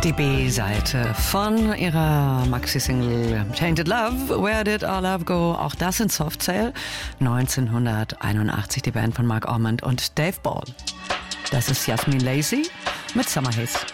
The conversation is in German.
Die B-Seite von ihrer Maxi-Single Tainted Love, Where Did Our Love Go? Auch das in Soft Cell. 1981 die Band von Mark Ormond und Dave Ball. Das ist Jasmin Lacey mit Summer Haze.